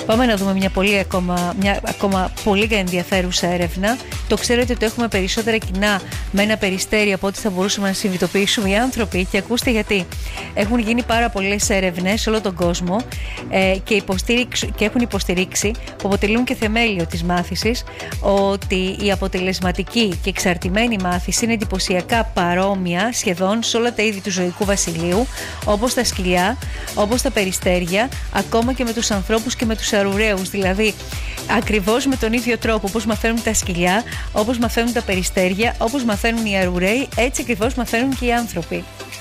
Πάμε να δούμε μια ακόμα πολύ ενδιαφέρουσα έρευνα. Το ξέρετε ότι έχουμε περισσότερα κοινά με ένα περιστέρι από ό,τι θα μπορούσαμε να συνειδητοποιήσουμε οι άνθρωποι, και ακούστε γιατί. Έχουν γίνει πάρα πολλές έρευνες σε όλο τον κόσμο και έχουν υποστηρίξει, που αποτελούν και θεμέλιο της μάθησης, ότι η αποτελεσματική και εξαρτημένη μάθηση είναι εντυπωσιακά παρόμοια σχεδόν σε όλα τα είδη του ζωικού βασιλείου, όπως τα σκυλιά, όπως τα περιστέρια, ακόμα και με τους ανθρώπους και με τους αρουραίους. Δηλαδή, ακριβώς με τον ίδιο τρόπο όπως μαθαίνουν τα σκυλιά, όπως μαθαίνουν τα περιστέρια, όπως μαθαίνουν οι αρουραίοι, έτσι ακριβώς μαθαίνουν και οι άνθρωποι.